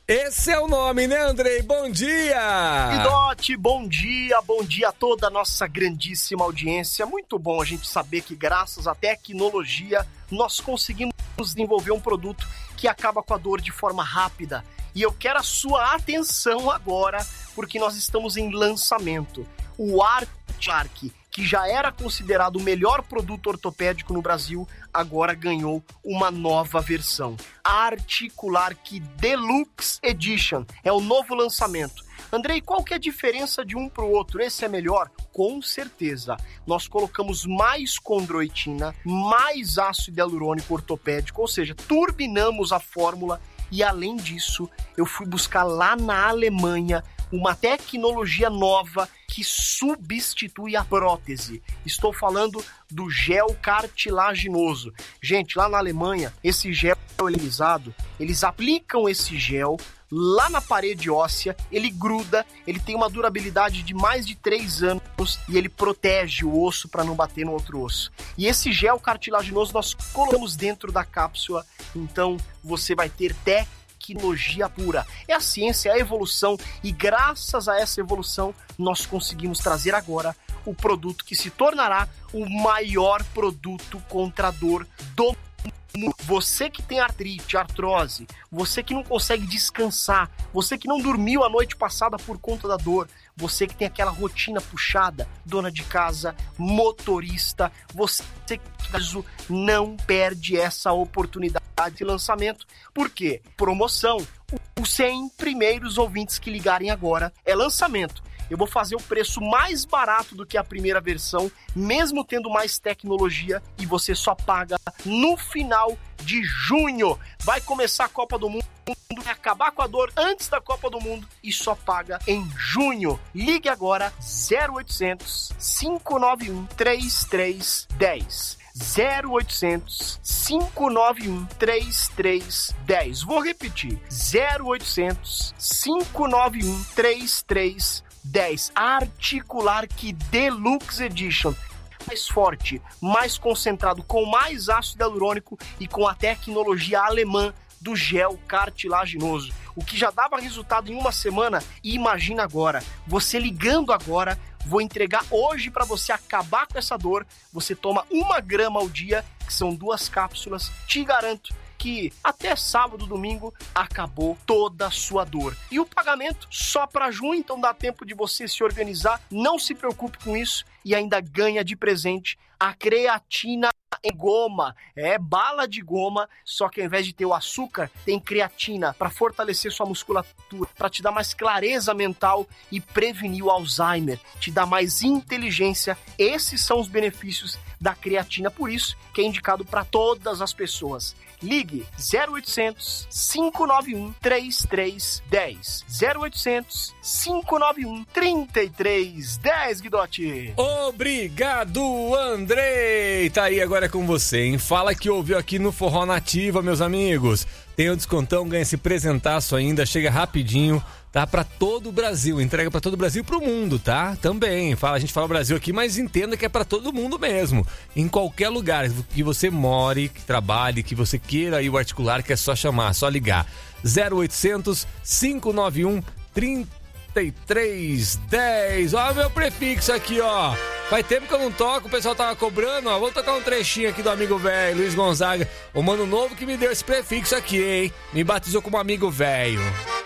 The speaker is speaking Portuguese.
Esse é o nome, né, Andrei? Bom dia! Guidotti, bom dia a toda a nossa grandíssima audiência. Muito bom a gente saber que graças à tecnologia nós conseguimos desenvolver um produto que acaba com a dor de forma rápida. E eu quero a sua atenção agora, porque nós estamos em lançamento. O Artilark, que já era considerado o melhor produto ortopédico no Brasil, agora ganhou uma nova versão. Artilark Deluxe Edition é o novo lançamento. Andrei, qual que é a diferença de um para o outro? Esse é melhor? Com certeza. Nós colocamos mais condroitina, mais ácido hialurônico ortopédico, ou seja, turbinamos a fórmula e, além disso, eu fui buscar lá na Alemanha uma tecnologia nova que substitui a prótese. Estou falando do gel cartilaginoso. Gente, lá na Alemanha, esse gel elisado, eles aplicam esse gel lá na parede óssea, ele gruda, ele tem uma durabilidade de mais de 3 anos e ele protege o osso para não bater no outro osso. E esse gel cartilaginoso nós colocamos dentro da cápsula, então você vai ter tecnologia pura. É a ciência, é a evolução, e graças a essa evolução nós conseguimos trazer agora o produto que se tornará o maior produto contra a dor do mundo. Você que tem artrite, artrose, você que não consegue descansar, você que não dormiu a noite passada por conta da dor, você que tem aquela rotina puxada, dona de casa, motorista, você que não perde essa oportunidade de lançamento. Por quê? Promoção. Os 100 primeiros ouvintes que ligarem agora é lançamento. Eu vou fazer o preço mais barato do que a primeira versão, mesmo tendo mais tecnologia, e você só paga no final de junho. Vai começar a Copa do Mundo, vai acabar com a dor antes da Copa do Mundo e só paga em junho. Ligue agora 0800 591 3310. 0800 591 3310. Vou repetir. 0800 591 3310. Artilark Deluxe Edition. Mais forte, mais concentrado, com mais ácido hialurônico e com a tecnologia alemã do gel cartilaginoso. O que já dava resultado em uma semana, e imagina agora. Você ligando agora, vou entregar hoje para você acabar com essa dor. Você toma 1 grama ao dia, que são 2 cápsulas. Te garanto que até sábado, domingo, acabou toda a sua dor. E o pagamento só para junho, então dá tempo de você se organizar. Não se preocupe com isso e ainda ganha de presente a creatina em goma. É bala de goma, só que ao invés de ter o açúcar, tem creatina para fortalecer sua musculatura, para te dar mais clareza mental e prevenir o Alzheimer, te dar mais inteligência. Esses são os benefícios da creatina, por isso que é indicado para todas as pessoas. Ligue 0800 591 3310. 0800 591 3310, Guidotti. Obrigado, Andrei. Tá aí agora com você, hein? Fala que ouviu aqui no Forró Nativa, meus amigos. Tem o descontão, ganha esse presentaço ainda, chega rapidinho, tá? Pra todo o Brasil, entrega pra todo o Brasil e pro mundo, tá? Também, a gente fala Brasil aqui, mas entenda que é pra todo mundo mesmo. Em qualquer lugar que você more, que trabalhe, que você queira ir o Artilark, que é só chamar, só ligar. 0800 591 3310. Ó, meu prefixo aqui, ó. Faz tempo que eu não toco, o pessoal tava cobrando, ó. Vou tocar um trechinho aqui do amigo velho, Luiz Gonzaga. O mano novo que me deu esse prefixo aqui, hein? Me batizou como amigo velho.